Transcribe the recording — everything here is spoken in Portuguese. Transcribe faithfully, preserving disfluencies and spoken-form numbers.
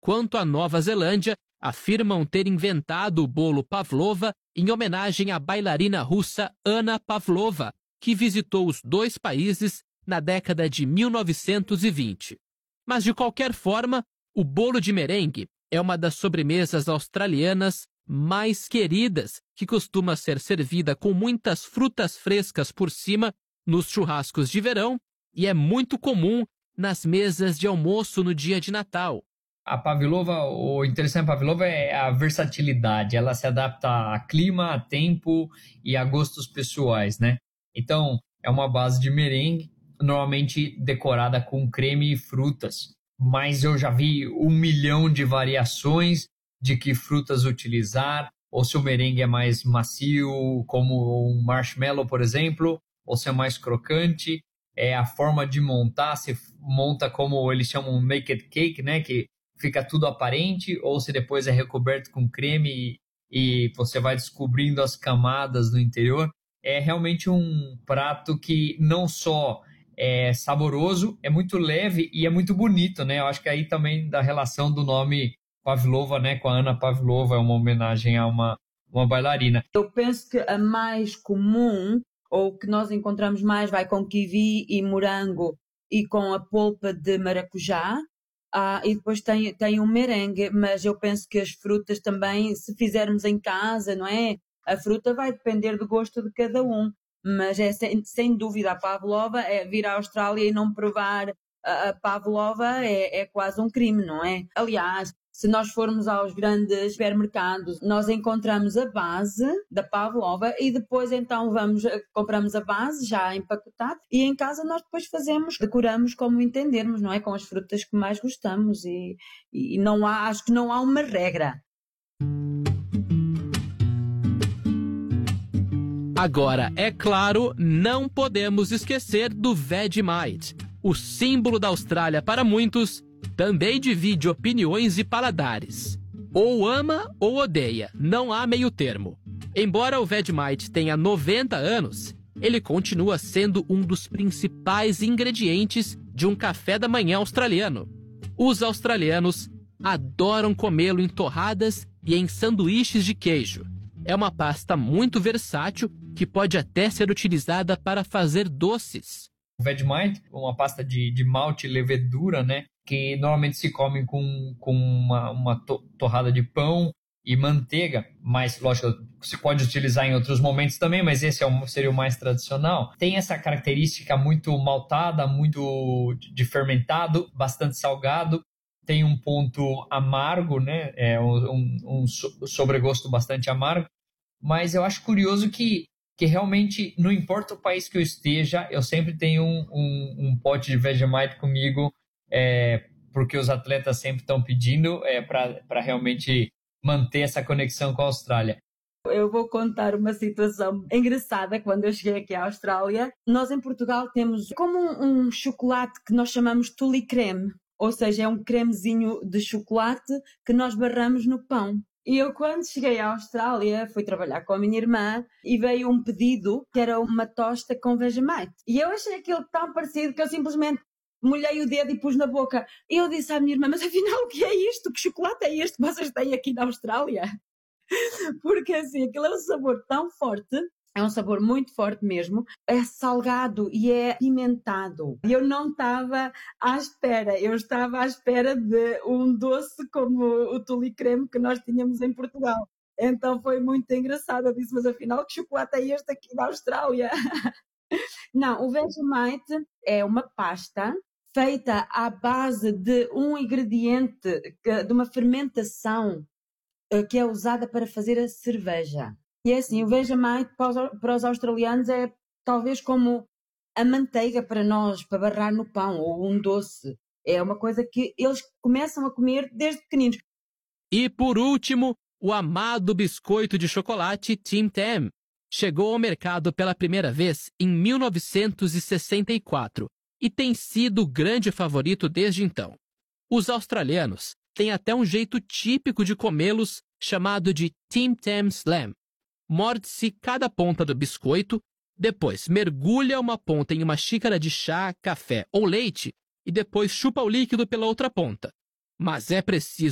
quanto a Nova Zelândia afirmam ter inventado o bolo pavlova em homenagem à bailarina russa Anna Pavlova, que visitou os dois países na década de mil novecentos e vinte. Mas, de qualquer forma, o bolo de merengue é uma das sobremesas australianas mais queridas, que costuma ser servida com muitas frutas frescas por cima nos churrascos de verão e é muito comum nas mesas de almoço no dia de Natal. A pavlova, o interessante da pavlova é a versatilidade. Ela se adapta a clima, a tempo e a gostos pessoais, né? Então, é uma base de merengue, normalmente decorada com creme e frutas. Mas eu já vi um milhão de variações de que frutas utilizar, ou se o merengue é mais macio, como um marshmallow, por exemplo, ou se é mais crocante. É a forma de montar, se monta como eles chamam naked cake, né? Que fica tudo aparente, ou se depois é recoberto com creme e, e você vai descobrindo as camadas no interior. É realmente um prato que não só é saboroso, é muito leve e é muito bonito, né? Eu acho que aí também da relação do nome Pavlova, né, com a Anna Pavlova, é uma homenagem a uma, uma bailarina. Eu penso que a mais comum, ou que nós encontramos mais, vai com kiwi e morango e com a polpa de maracujá. Ah, e depois tem, tem um merengue, mas eu penso que as frutas também, se fizermos em casa, não é? A fruta vai depender do gosto de cada um, mas é sem, sem dúvida a pavlova, é vir à Austrália e não provar a, a pavlova é, é quase um crime, não é? Aliás, se nós formos aos grandes supermercados, nós encontramos a base da pavlova e depois então vamos, compramos a base já empacotada e em casa nós depois fazemos, decoramos como entendermos, não é? Com as frutas que mais gostamos e, e não há, acho que não há uma regra. Agora, é claro, não podemos esquecer do Vegemite. O símbolo da Austrália para muitos também divide opiniões e paladares. Ou ama ou odeia, não há meio termo. Embora o Vegemite tenha noventa anos, ele continua sendo um dos principais ingredientes de um café da manhã australiano. Os australianos adoram comê-lo em torradas e em sanduíches de queijo. É uma pasta muito versátil que pode até ser utilizada para fazer doces. O Vegemite, uma pasta de, de malte e levedura, né? Que normalmente se come com, com uma, uma to, torrada de pão e manteiga, mas, lógico, se pode utilizar em outros momentos também, mas esse é o, seria o mais tradicional. Tem essa característica muito maltada, muito de fermentado, bastante salgado, tem um ponto amargo, né? É um, um sobregosto bastante amargo, mas eu acho curioso que, que realmente, não importa o país que eu esteja, eu sempre tenho um, um, um pote de Vegemite comigo, é, porque os atletas sempre estão pedindo é, para realmente manter essa conexão com a Austrália. Eu vou contar uma situação engraçada. Quando eu cheguei aqui à Austrália, nós em Portugal temos como um, um chocolate que nós chamamos tule creme, ou seja, é um cremezinho de chocolate que nós barramos no pão. E eu, quando cheguei à Austrália, fui trabalhar com a minha irmã e veio um pedido que era uma tosta com Vegemite. E eu achei aquilo tão parecido que eu simplesmente molhei o dedo e pus na boca. E eu disse à minha irmã, mas afinal o que é isto? Que chocolate é este que vocês têm aqui na Austrália? Porque assim, aquilo é um sabor tão forte, é um sabor muito forte mesmo, é salgado e é pimentado. E eu não estava à espera, eu estava à espera de um doce como o tule creme que nós tínhamos em Portugal. Então foi muito engraçado. Eu disse, mas afinal que chocolate é este aqui da Austrália? Não, o Vegemite é uma pasta feita à base de um ingrediente, de uma fermentação que é usada para fazer a cerveja. E é assim, o Vegemite para os australianos é talvez como a manteiga para nós, para barrar no pão, ou um doce. É uma coisa que eles começam a comer desde pequeninos. E por último, o amado biscoito de chocolate Tim Tam chegou ao mercado pela primeira vez em mil novecentos e sessenta e quatro e tem sido o grande favorito desde então. Os australianos têm até um jeito típico de comê-los chamado de Tim Tam Slam. Morde-se cada ponta do biscoito, depois mergulha uma ponta em uma xícara de chá, café ou leite e depois chupa o líquido pela outra ponta. Mas é preciso